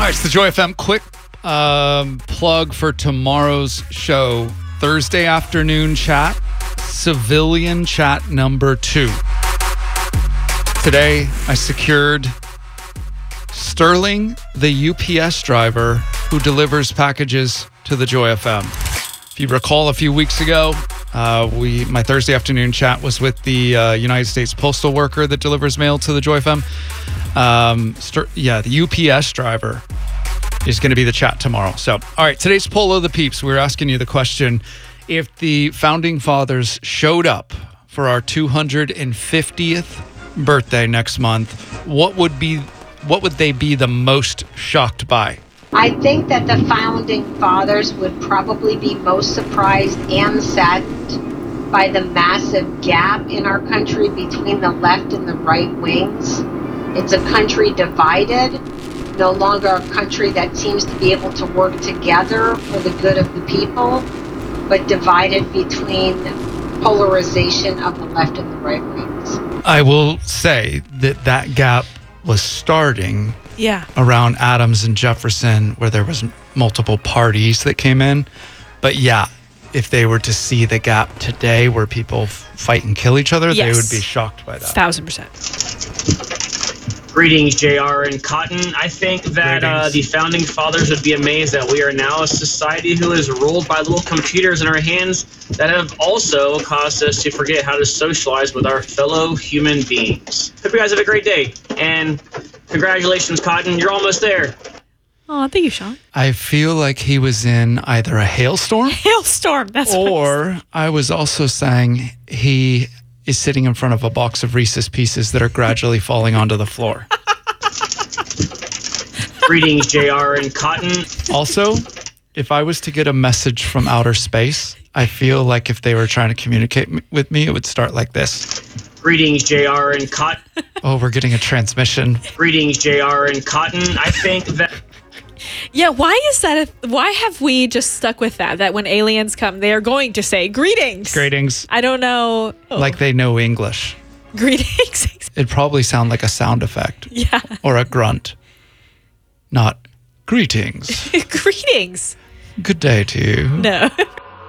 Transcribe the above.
right, it's the Joy FM quick plug for tomorrow's show. Thursday afternoon chat, civilian chat number 2. Today, I secured Sterling, the UPS driver who delivers packages to the Joy FM. If you recall, a few weeks ago, my Thursday afternoon chat was with the United States postal worker that delivers mail to the Joy FM. The UPS driver is going to be the chat tomorrow. So, all right, today's poll of the peeps. We're asking you the question: if the founding fathers showed up for our 250th birthday next month, what would they be the most shocked by? I think that the founding fathers would probably be most surprised and saddened by the massive gap in our country between the left and the right wings. It's a country divided, no longer a country that seems to be able to work together for the good of the people, but divided between polarization of the left and the right wings. I will say that gap was starting around Adams and Jefferson, where there was multiple parties that came in. But yeah, if they were to see the gap today where people fight and kill each other, they would be shocked by that. 1,000%. Greetings, JR and Cotton. I think that the founding fathers would be amazed that we are now a society who is ruled by little computers in our hands that have also caused us to forget how to socialize with our fellow human beings. Hope you guys have a great day. And congratulations, Cotton. You're almost there. Oh, thank you, Sean. I feel like he was in either a hailstorm. That's or I was also saying he is sitting in front of a box of Reese's Pieces that are gradually falling onto the floor. Greetings, JR and Cotton. Also, if I was to get a message from outer space, I feel like if they were trying to communicate with me, it would start like this. Greetings, JR and Cotton. Oh, we're getting a transmission. Greetings, JR and Cotton. I think that... Yeah, why is that? Why have we just stuck with that? That when aliens come, they are going to say greetings. Greetings. I don't know. Like they know English. Greetings. It'd probably sound like a sound effect. Yeah. Or a grunt. Not greetings. Greetings. Good day to you. No.